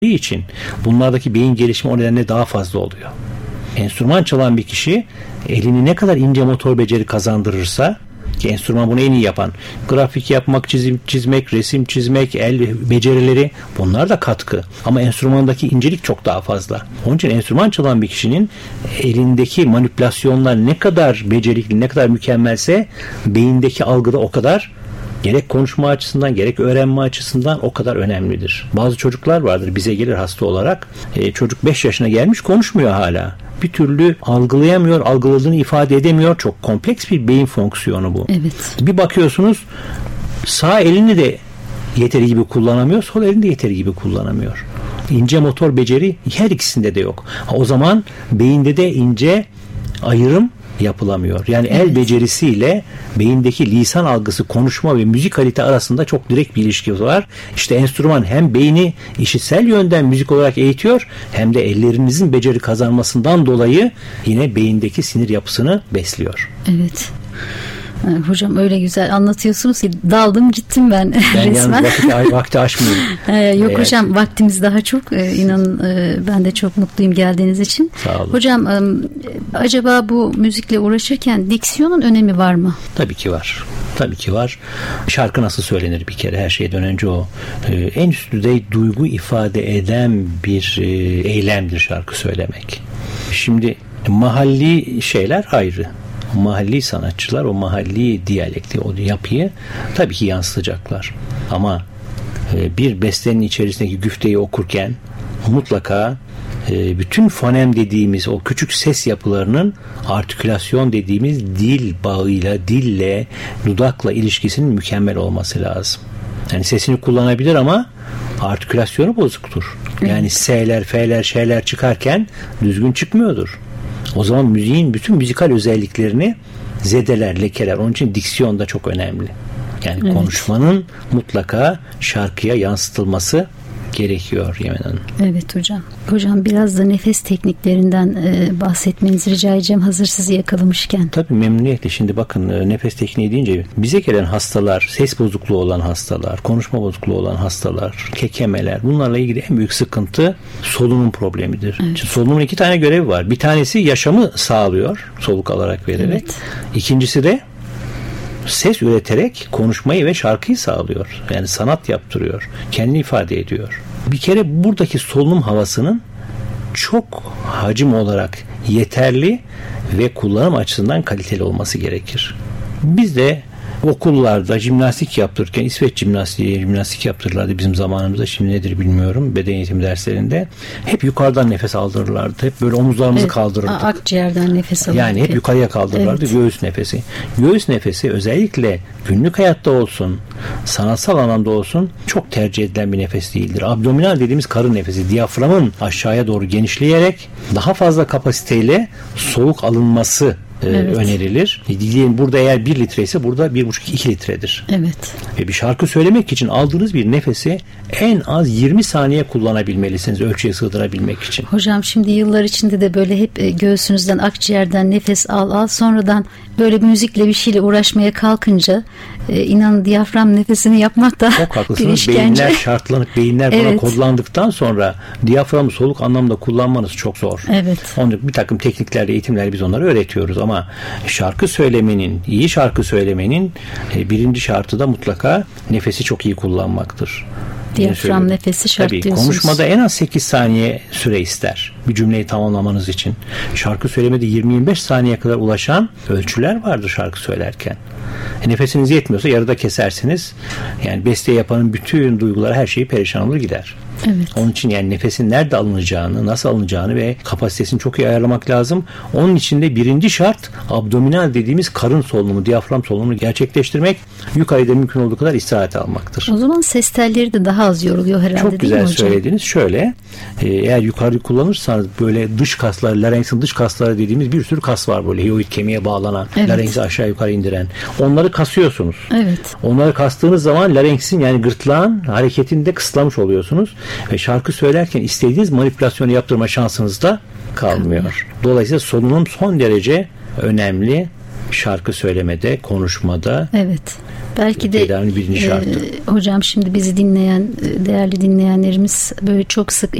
için bunlardaki beyin gelişimi o nedenle daha fazla oluyor. Enstrüman çalan bir kişi elini ne kadar ince motor beceri kazandırırsa, ki enstrüman bunu en iyi yapan, grafik yapmak, çizmek, resim çizmek, el becerileri, bunlar da katkı. Ama enstrümandaki incelik çok daha fazla. Onun için enstrüman çalan bir kişinin elindeki manipülasyonlar ne kadar becerikli, ne kadar mükemmelse beyindeki algıda o kadar, gerek konuşma açısından gerek öğrenme açısından o kadar önemlidir. Bazı çocuklar vardır, bize gelir hasta olarak. Çocuk 5 yaşına gelmiş, konuşmuyor hala. Bir türlü algılayamıyor, algıladığını ifade edemiyor. Çok kompleks bir beyin fonksiyonu bu. Evet. Bir bakıyorsunuz sağ elini de yeteri gibi kullanamıyor, sol elini de yeteri gibi kullanamıyor. İnce motor beceri her ikisinde de yok. O zaman beyinde de ince ayrım yapılamıyor. Yani evet, el becerisiyle beyindeki lisan algısı, konuşma ve müzikalite arasında çok direkt bir ilişki var. İşte enstrüman hem beyni işitsel yönden müzik olarak eğitiyor, hem de ellerinizin beceri kazanmasından dolayı yine beyindeki sinir yapısını besliyor. Evet. Hocam öyle güzel anlatıyorsunuz ki daldım gittim ben resmen. Yani vakti aşmıyorum. Yok hocam, vaktimiz daha çok. İnanın ben de çok mutluyum geldiğiniz için. Sağ olun. Hocam acaba bu müzikle uğraşırken diksiyonun önemi var mı? Tabii ki var. Tabii ki var. Şarkı nasıl söylenir bir kere, her şeyden önce o. En üst düzey duygu ifade eden bir eylemdir şarkı söylemek. Şimdi mahalli şeyler ayrı. Mahalli sanatçılar o mahalli diyalekti, o yapıyı tabii ki yansıtacaklar. Ama bir bestenin içerisindeki güfteyi okurken mutlaka bütün fonem dediğimiz o küçük ses yapılarının artikülasyon dediğimiz dil bağıyla, dille, dudakla ilişkisinin mükemmel olması lazım. Yani sesini kullanabilir ama artikülasyonu bozuktur. Yani S'ler, F'ler, Ş'ler çıkarken düzgün çıkmıyordur. O zaman müziğin bütün müzikal özelliklerini zedeler, lekeler. Onun için diksiyon da çok önemli. Yani evet, konuşmanın mutlaka şarkıya yansıtılması gerekiyor Yemen Hanım. Evet hocam. Hocam biraz da nefes tekniklerinden bahsetmenizi rica edeceğim, hazır sizi yakalamışken. Tabii memnuniyetle. Şimdi bakın, nefes tekniği deyince bize gelen hastalar, ses bozukluğu olan hastalar, konuşma bozukluğu olan hastalar, kekemeler, bunlarla ilgili en büyük sıkıntı solunum problemidir. Evet. Solunumun 2 tane görevi var. Bir tanesi yaşamı sağlıyor, soluk alarak vererek. Evet. İkincisi de ses üreterek konuşmayı ve şarkıyı sağlıyor. Yani sanat yaptırıyor. Kendini ifade ediyor. Bir kere buradaki solunum havasının çok hacim olarak yeterli ve kullanım açısından kaliteli olması gerekir. Biz de okullarda jimnastik yaptırırken, İsveç jimnastik yaptırırlardı bizim zamanımızda, şimdi nedir bilmiyorum, beden eğitimi derslerinde. Hep yukarıdan nefes aldırırlardı. Hep böyle omuzlarımızı kaldırırdık. Akciğerden nefes alırdık. Yani hep yukarıya kaldırırlardı. Evet. Göğüs nefesi. Göğüs nefesi özellikle günlük hayatta olsun, sanatsal alanda olsun çok tercih edilen bir nefes değildir. Abdominal dediğimiz karın nefesi, diyaframın aşağıya doğru genişleyerek daha fazla kapasiteyle soluk alınması önerilir. Dileğin burada eğer 1 litre ise burada 1,5-2 litredir. Evet. Ve bir şarkı söylemek için aldığınız bir nefesi en az 20 saniye kullanabilmelisiniz ölçüye sığdırabilmek için. Hocam şimdi yıllar içinde de böyle hep göğsünüzden, akciğerden nefes al sonradan böyle bir müzikle bir şeyle uğraşmaya kalkınca inanın diyafram nefesini yapmak da çok haklısınız. Beyinler şartlanıp beyinler buna kodlandıktan sonra diyaframı soluk anlamda kullanmanız çok zor. Evet. Onun bir takım tekniklerle, eğitimlerle biz onları öğretiyoruz ama şarkı söylemenin, iyi şarkı söylemenin birinci şartı da mutlaka nefesi çok iyi kullanmaktır. Diyafram nefesi şart tabii, diyorsunuz. Konuşmada en az 8 saniye süre ister bir cümleyi tamamlamanız için. Şarkı söylemede 20-25 saniye kadar ulaşan ölçüler vardır şarkı söylerken. Nefesiniz yetmiyorsa yarıda kesersiniz. Yani beste yapanın bütün duyguları, her şeyi perişan olur gider. Evet. Onun için yani nefesin nerede alınacağını, nasıl alınacağını ve kapasitesini çok iyi ayarlamak lazım. Onun için de birinci şart abdominal dediğimiz karın solunumu, diyafram solunumunu gerçekleştirmek. Yukarıda mümkün olduğu kadar istirahat almaktır. O zaman ses telleri de daha az yoruluyor herhalde, çok değil güzel mi hocam? Söylediniz. Şöyle, eğer yukarı kullanırsanız böyle dış kaslar, larenksin dış kasları dediğimiz bir sürü kas var böyle hioid kemiğe bağlanan, larenksi aşağı yukarı indiren. Onları kasıyorsunuz. Evet. Onları kastığınız zaman larenksin, yani gırtlağın hareketini de kısıtlamış oluyorsunuz. Ve şarkı söylerken istediğiniz manipülasyonu yaptırma şansınız da kalmıyor. Dolayısıyla solunum son derece önemli şarkı söylemede, konuşmada. Evet. Belki de tedavinin birinci şartı. Hocam şimdi bizi dinleyen değerli dinleyenlerimiz böyle çok sık